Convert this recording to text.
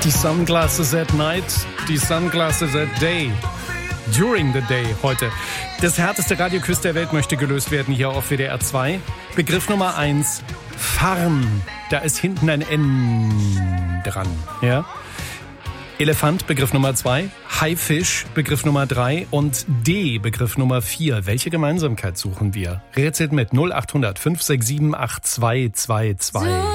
Die Sunglasses at night, die Sunglasses at day. During the day heute. Das härteste Radioquiz der Welt möchte gelöst werden hier auf WDR 2. Begriff Nummer 1, Farn. Da ist hinten ein N dran. Ja? Elefant, Begriff Nummer 2. Haifisch, Begriff Nummer 3. Und D, Begriff Nummer 4. Welche Gemeinsamkeit suchen wir? Rätselt mit 0800 567 8222.